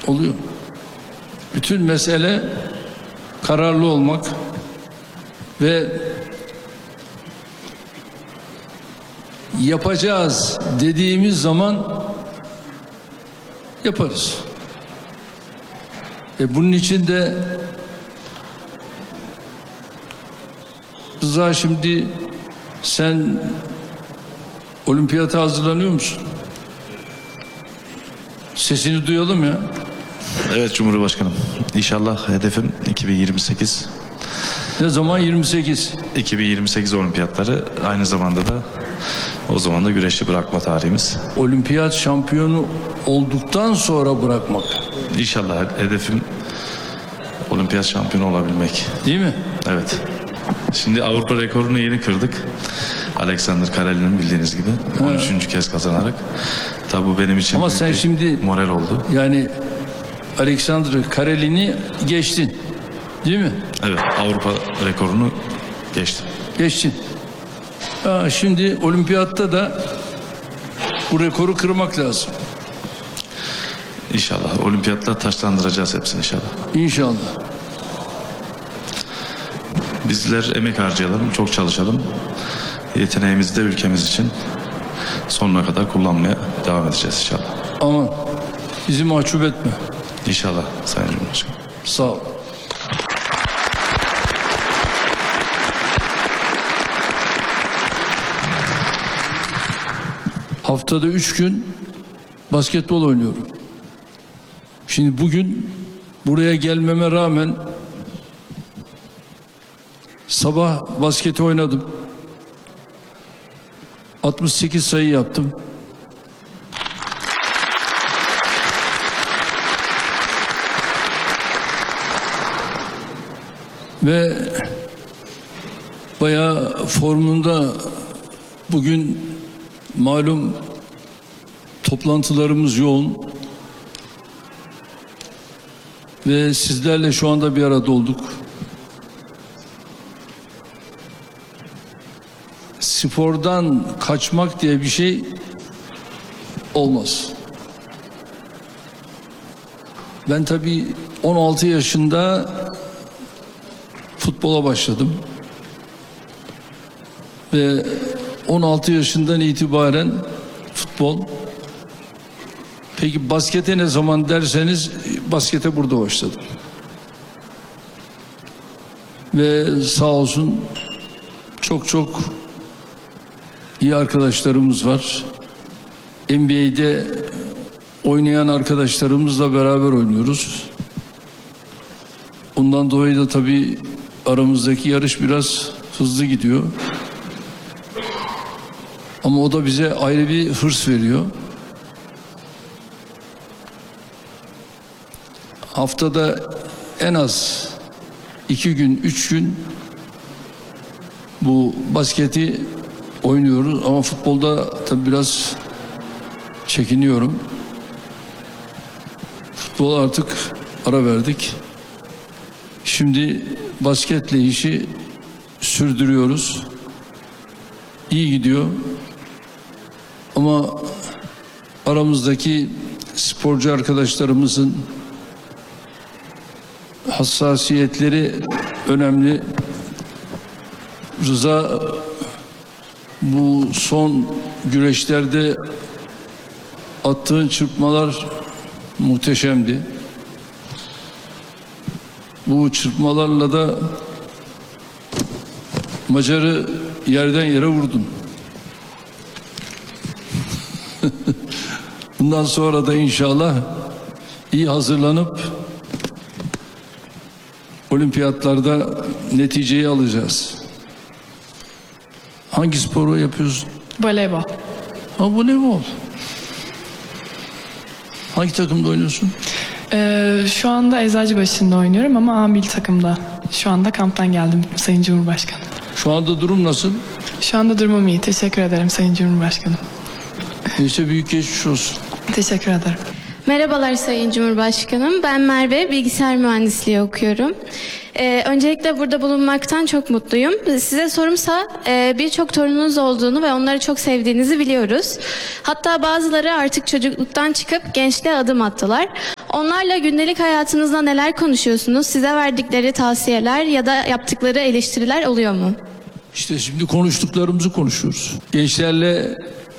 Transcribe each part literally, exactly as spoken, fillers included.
Oluyor. Bütün mesele kararlı olmak ve yapacağız dediğimiz zaman yaparız. E bunun için de Rıza, şimdi sen olimpiyata hazırlanıyor musun? Sesini duyalım ya. Evet Cumhurbaşkanım. İnşallah hedefim iki bin yirmi sekiz. Ne zaman? yirmi sekiz. iki bin yirmi sekiz olimpiyatları, aynı zamanda da o zaman da güreşi bırakma tarihimiz. Olimpiyat şampiyonu olduktan sonra bırakmak. İnşallah hedefim olimpiyat şampiyonu olabilmek. Değil mi? Evet. Şimdi Avrupa rekorunu yeni kırdık. Alexander Karel'in bildiğiniz gibi. on üçüncü kez kazanarak. Tabi bu benim için Ama sen şimdi moral oldu. Yani Alexander Karel'ini geçtin. Değil mi? Evet, Avrupa rekorunu geçtim. Geçtin. Ha, şimdi olimpiyatta da bu rekoru kırmak lazım. İnşallah. Olimpiyatlar taşlandıracağız hepsini inşallah. İnşallah. Bizler emek harcayalım, çok çalışalım. Yeteneğimizi de ülkemiz için sonuna kadar kullanmaya devam edeceğiz inşallah. Aman bizi mahcup etme. İnşallah Sayın Cumhurbaşkanım. Sağ ol. Haftada üç gün basketbol oynuyorum. Şimdi bugün buraya gelmeme rağmen sabah basket oynadım. altmış sekiz sayı yaptım. Ve bayağı formunda, bugün malum toplantılarımız yoğun ve sizlerle şu anda bir arada olduk. Spordan kaçmak diye bir şey olmaz. Ben tabii on altı yaşında futbola başladım. Ve on altı yaşından itibaren futbol. Peki baskete ne zaman derseniz, baskete burada başladım. Ve sağ olsun çok çok iyi arkadaşlarımız var. N B A'de oynayan arkadaşlarımızla beraber oynuyoruz. Ondan dolayı da tabii aramızdaki yarış biraz hızlı gidiyor. Ama o da bize ayrı bir hırs veriyor. Haftada en az iki gün, üç gün bu basketi oynuyoruz. Ama futbolda tabii biraz çekiniyorum. Futbola artık ara verdik. Şimdi basketle işi sürdürüyoruz. İyi gidiyor. Ama aramızdaki sporcu arkadaşlarımızın hassasiyetleri önemli. Rıza bu son güreşlerde attığın çırpmalar muhteşemdi. Bu çırpmalarla da Macar'ı yerden yere vurdun. Bundan sonra da inşallah iyi hazırlanıp olimpiyatlarda neticeyi alacağız. Hangi sporu yapıyorsun? Voleybol. Ha, voleybol. Hangi takımda oynuyorsun? Ee, şu anda Eczacıbaşı'nda oynuyorum ama A milli takımda. Şu anda kamptan geldim Sayın Cumhurbaşkanım. Şu anda durum nasıl? Şu anda durumum iyi. Teşekkür ederim Sayın Cumhurbaşkanım. Neyse, büyük geçmiş olsun. Teşekkür ederim. Merhabalar Sayın Cumhurbaşkanım. Ben Merve, bilgisayar mühendisliği okuyorum. Ee, öncelikle burada bulunmaktan çok mutluyum. Size sorumsa e, birçok torununuz olduğunu ve onları çok sevdiğinizi biliyoruz. Hatta bazıları artık çocukluktan çıkıp gençliğe adım attılar. Onlarla gündelik hayatınızda neler konuşuyorsunuz? Size verdikleri tavsiyeler ya da yaptıkları eleştiriler oluyor mu? İşte şimdi konuştuklarımızı konuşuyoruz. Gençlerle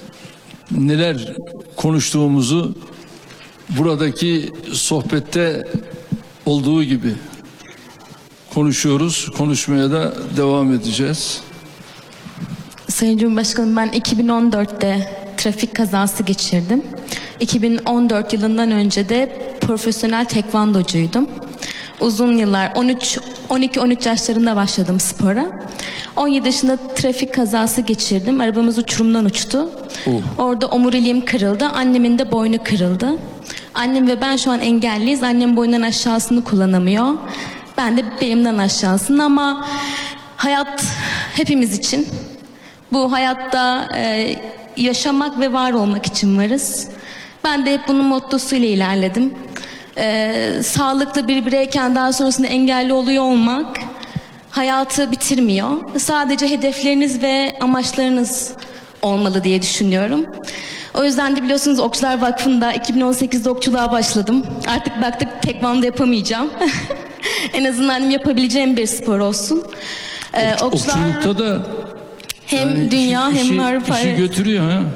neler konuştuğumuzu buradaki sohbette olduğu gibi konuşuyoruz. Konuşmaya da devam edeceğiz. Sayın Cumhurbaşkanım, ben iki bin on dörtte trafik kazası geçirdim. iki bin on dört yılından önce de profesyonel tekvandocuydum. Uzun yıllar on üç on iki on üç yaşlarında başladım spora. on yedi yaşında trafik kazası geçirdim. Arabamız uçurumdan uçtu. Oh. Orada omuriliğim kırıldı. Annemin de boynu kırıldı. Annem ve ben şu an engelliyiz. Annem boyundan aşağısını kullanamıyor. Ben de belimden aşağısını, ama hayat hepimiz için. Bu hayatta e, yaşamak ve var olmak için varız. Ben de hep bunun mottosuyla ilerledim. E, sağlıklı bir bireyken daha sonrasında engelli oluyor olmak hayatı bitirmiyor. Sadece hedefleriniz ve amaçlarınız olmalı diye düşünüyorum. O yüzden de biliyorsunuz Okçular Vakfı'nda iki bin on sekizde okçuluğa başladım. Artık baktık tekvando yapamayacağım. En azından yapabileceğim bir spor olsun. Ee, okçular... Okçulukta da Hem yani dünya işi, hem işi, Avrupa. işi Evet. götürüyor ha.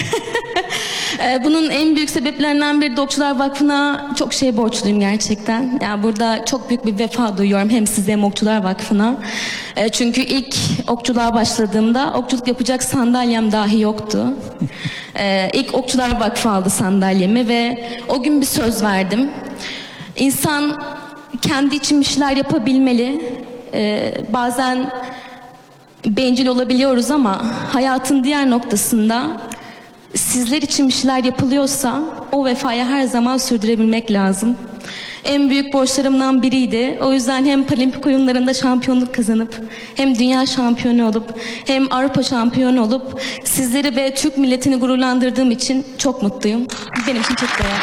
Ee, bunun en büyük sebeplerinden biri de Okçular Vakfı'na çok şey borçluyum gerçekten. Yani burada çok büyük bir vefa duyuyorum hem size hem Okçular Vakfı'na. Ee, çünkü ilk okçuluğa başladığımda okçuluk yapacak sandalyem dahi yoktu. Ee, ilk Okçular Vakfı aldı sandalyemi ve o gün bir söz verdim. İnsan kendi için bir şeyler yapabilmeli. Ee, bazen bencil olabiliyoruz ama hayatın diğer noktasında sizler için bir şeyler yapılıyorsa o vefayı her zaman sürdürebilmek lazım. En büyük borçlarımdan biriydi. O yüzden hem Paralimpik oyunlarında şampiyonluk kazanıp hem dünya şampiyonu olup hem Avrupa şampiyonu olup sizleri ve Türk milletini gururlandırdığım için çok mutluyum. Benim için çok değerli.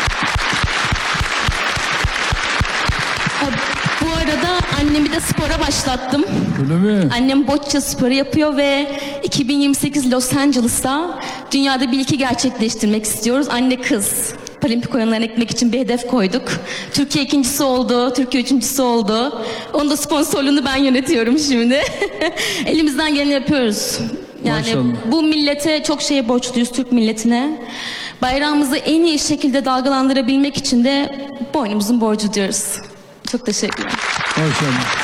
Bu arada annemi de spora başlattım. Öyle mi? Annem bocce sporu yapıyor ve iki bin yirmi sekiz Los Angeles'ta dünyada bir ilki gerçekleştirmek istiyoruz. Anne kız. Paralimpik oyunlarına gitmek için bir hedef koyduk. Türkiye ikincisi oldu, Türkiye üçüncüsü oldu. Onun da sponsorluğunu ben yönetiyorum şimdi. Elimizden geleni yapıyoruz. Yani Maşallah. bu millete çok şeye borçluyuz, Türk milletine. Bayrağımızı en iyi şekilde dalgalandırabilmek için de boynumuzun borcu diyoruz. Çok teşekkürler. Maşallah.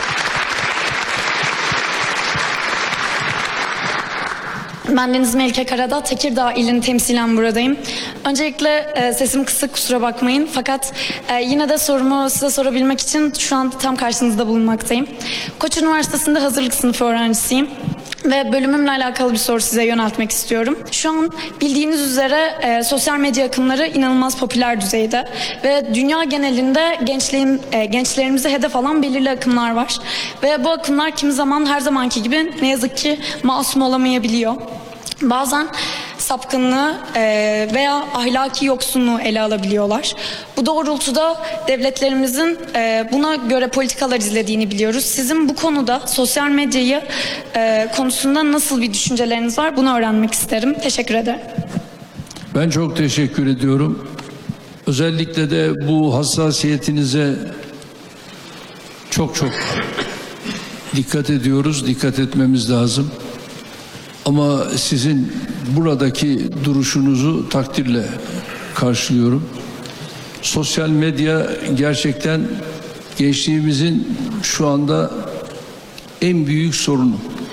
Ben Deniz Melike Karadağ, Tekirdağ ilini temsilen buradayım. Öncelikle e, sesim kısık, kusura bakmayın. Fakat e, yine de sorumu size sorabilmek için şu an tam karşınızda bulunmaktayım. Koç Üniversitesi'nde hazırlık sınıfı öğrencisiyim. Ve bölümümle alakalı bir soru size yöneltmek istiyorum. Şu an bildiğiniz üzere e, sosyal medya akımları inanılmaz popüler düzeyde. Ve dünya genelinde gençliğin, e, gençlerimizi hedef alan belirli akımlar var. Ve bu akımlar kimi zaman her zamanki gibi ne yazık ki masum olamayabiliyor. Bazen sapkınlığı e, veya ahlaki yoksunluğu ele alabiliyorlar. Bu doğrultuda devletlerimizin e, buna göre politikalar izlediğini biliyoruz. Sizin bu konuda sosyal medyayı e, konusunda nasıl bir düşünceleriniz var? Bunu öğrenmek isterim. Teşekkür ederim. Ben çok teşekkür ediyorum. Özellikle de bu hassasiyetinize çok çok dikkat ediyoruz. Dikkat etmemiz lazım. Ama sizin buradaki duruşunuzu takdirle karşılıyorum. Sosyal medya gerçekten gençliğimizin şu anda en büyük sorunu.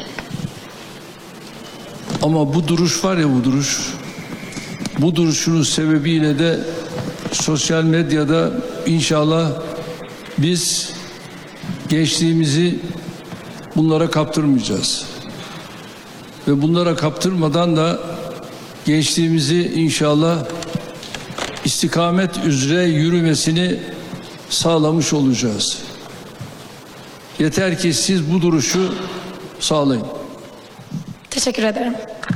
Ama bu duruş var ya bu duruş, bu duruşunuz sebebiyle de sosyal medyada inşallah biz gençliğimizi bunlara kaptırmayacağız. Ve bunlara kaptırmadan da gençliğimizi inşallah istikamet üzere yürümesini sağlamış olacağız. Yeter ki siz bu duruşu sağlayın. Teşekkür ederim.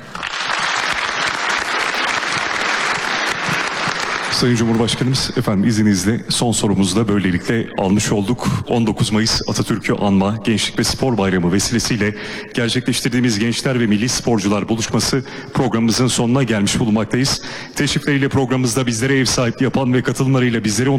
Sayın Cumhurbaşkanımız, efendim izninizle son sorumuzu da böylelikle almış olduk. on dokuz Mayıs Atatürk'ü anma Gençlik ve Spor Bayramı vesilesiyle gerçekleştirdiğimiz Gençler ve Milli Sporcular buluşması programımızın sonuna gelmiş bulunmaktayız. Teşrifleriyle programımızda bizlere ev sahipliği yapan ve katılımlarıyla bizleri